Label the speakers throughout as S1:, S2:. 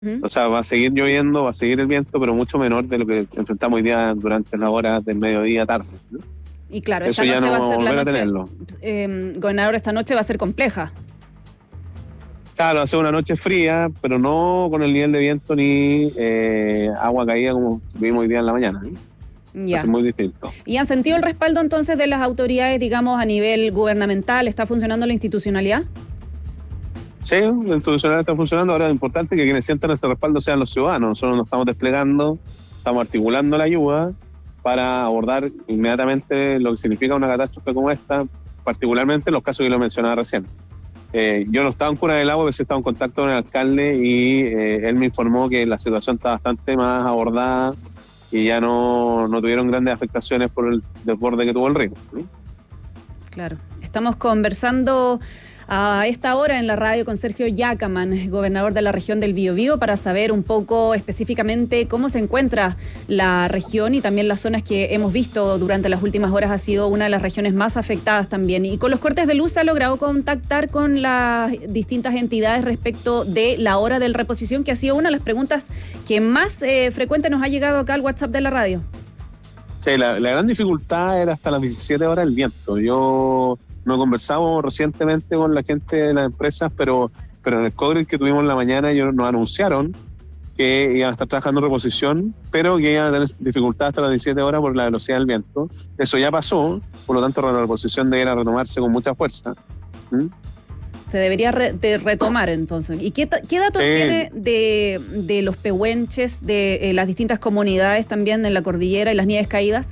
S1: Ujú.
S2: O sea, va a seguir lloviendo, va a seguir el viento, pero mucho menor de lo que enfrentamos hoy día durante las horas del mediodía tarde, ¿no?
S1: Y claro, esta
S2: Eso ya
S1: noche
S2: no
S1: va a
S2: vamos a
S1: ser la
S2: volver a
S1: noche,
S2: tenerlo.
S1: gobernador, esta noche va a ser compleja.
S2: Claro, va a ser una noche fría, pero no con el nivel de viento ni agua caída como vimos hoy día en la mañana, ¿eh? Va a ser
S1: Ya.
S2: muy distinto.
S1: ¿Y han sentido el respaldo entonces de las autoridades, digamos, a nivel gubernamental? ¿Está funcionando la institucionalidad?
S2: Sí, la institucional está funcionando. Ahora es importante que quienes sientan ese respaldo sean los ciudadanos. Nosotros nos estamos desplegando, estamos articulando la ayuda para abordar inmediatamente lo que significa una catástrofe como esta, particularmente en los casos que lo mencionaba recién. Yo no estaba en Cuna del Agua, pero sí estaba en contacto con el alcalde y él me informó que la situación está bastante más abordada y ya no tuvieron grandes afectaciones por el desborde que tuvo el río, ¿sí?
S1: Claro. Estamos conversando a esta hora en la radio con Sergio Yacaman, gobernador de la región del Biobío, para saber un poco específicamente cómo se encuentra la región y también las zonas que hemos visto durante las últimas horas ha sido una de las regiones más afectadas también. Y con los cortes de luz se ha logrado contactar con las distintas entidades respecto de la hora del reposición, que ha sido una de las preguntas que más frecuente nos ha llegado acá al WhatsApp de la radio.
S2: Sí, la gran dificultad era hasta las 17 horas el viento. Yo no he conversado recientemente con la gente de las empresas, pero en el cobre que tuvimos en la mañana ellos nos anunciaron que iban a estar trabajando en reposición, pero que iban a tener dificultad hasta las 17 horas por la velocidad del viento. Eso ya pasó, por lo tanto la reposición debería retomarse con mucha fuerza. ¿Mm?
S1: Se debería de retomar entonces. ¿Y qué datos tiene de los pehuenches, de las distintas comunidades también en la cordillera y las nieves caídas?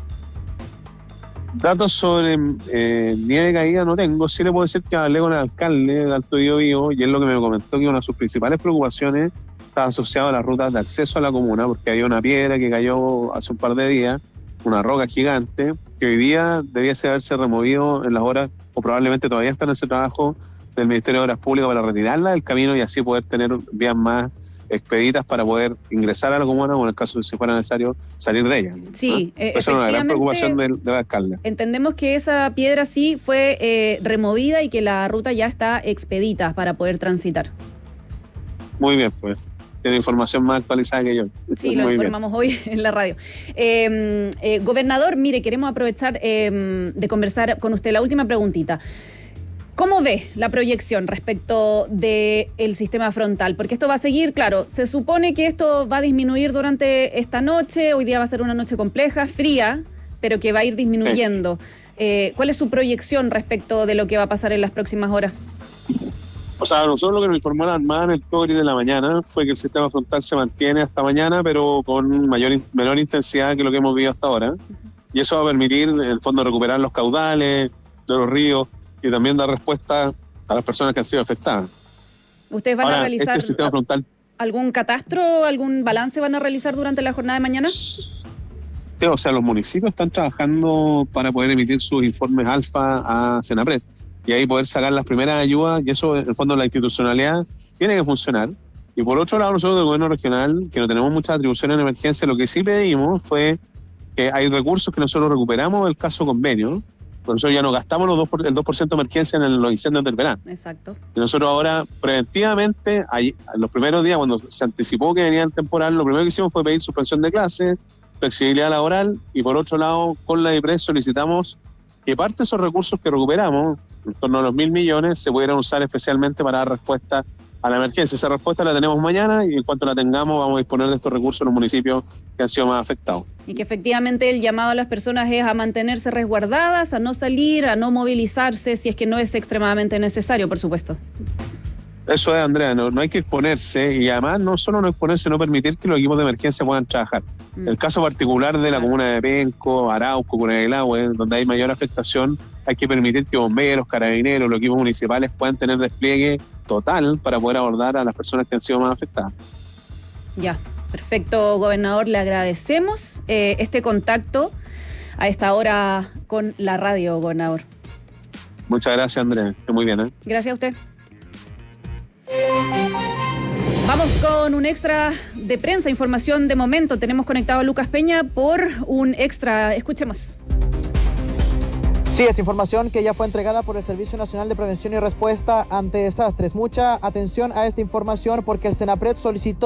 S2: Datos sobre nieve caída no tengo. Sí le puedo decir que hablé con el alcalde del Alto Biobío y él lo que me comentó que una de sus principales preocupaciones estaba asociada a las rutas de acceso a la comuna, porque había una piedra que cayó hace un par de días, una roca gigante, que hoy día debiese haberse removido en las horas, o probablemente todavía está en ese trabajo del Ministerio de Obras Públicas para retirarla del camino y así poder tener vías más expeditas para poder ingresar a la comuna o en el caso de si fuera necesario salir de ella, ¿no?
S1: Sí,
S2: Esa es una gran preocupación del alcalde.
S1: Entendemos que esa piedra sí fue removida y que la ruta ya está expedita para poder transitar.
S2: Muy bien, pues. Tiene información más actualizada que yo.
S1: Sí, lo informamos hoy en la radio. Gobernador, mire, queremos aprovechar de conversar con usted. La última preguntita. ¿Cómo ve la proyección respecto del sistema frontal? Porque esto va a seguir, claro, se supone que esto va a disminuir durante esta noche, hoy día va a ser una noche compleja, fría, pero que va a ir disminuyendo. Sí. ¿Cuál es su proyección respecto de lo que va a pasar en las próximas horas?
S2: O sea, nosotros lo que nos informó la Armada en el cobre de la mañana fue que el sistema frontal se mantiene hasta mañana, pero con menor intensidad que lo que hemos visto hasta ahora. Y eso va a permitir, en el fondo, recuperar los caudales de los ríos y también dar respuesta a las personas que han sido afectadas.
S1: ¿Ustedes van a realizar
S2: sistema frontal,
S1: algún catastro, algún balance van a realizar durante la jornada de mañana?
S2: Sí, o sea, los municipios están trabajando para poder emitir sus informes alfa a Senapred y ahí poder sacar las primeras ayudas, y eso, en el fondo, la institucionalidad tiene que funcionar. Y por otro lado, nosotros del gobierno regional, que no tenemos muchas atribuciones en emergencia, lo que sí pedimos fue que hay recursos que nosotros recuperamos del caso convenio. Nosotros ya no gastamos el 2% de emergencia en los incendios del verano.
S1: Exacto.
S2: Y nosotros ahora, preventivamente, en los primeros días, cuando se anticipó que venía el temporal, lo primero que hicimos fue pedir suspensión de clases, flexibilidad laboral, y por otro lado, con la IPRES solicitamos que parte de esos recursos que recuperamos, en torno a los 1.000 millones, se pudieran usar especialmente para dar respuesta a la emergencia. Esa respuesta la tenemos mañana y en cuanto la tengamos vamos a disponer de estos recursos en los municipios que han sido más afectados.
S1: Y que efectivamente el llamado a las personas es a mantenerse resguardadas, a no salir, a no movilizarse si es que no es extremadamente necesario, por supuesto.
S2: Eso es, Andrea, no hay que exponerse y además no solo no exponerse, no permitir que los equipos de emergencia puedan trabajar. El caso particular de la comuna de Penco, Arauco, Cuna del Agua, donde hay mayor afectación, hay que permitir que bomberos, carabineros, los equipos municipales puedan tener despliegue total para poder abordar a las personas que han sido más afectadas.
S1: Ya, perfecto, gobernador, le agradecemos este contacto a esta hora con la radio, gobernador.
S2: Muchas gracias, Andrea, muy bien.
S1: Gracias a usted. Vamos con un extra de prensa, información de momento. Tenemos conectado a Lucas Peña por un extra. Escuchemos.
S3: Sí, es información que ya fue entregada por el Servicio Nacional de Prevención y Respuesta ante Desastres. Mucha atención a esta información porque el Senapred solicitó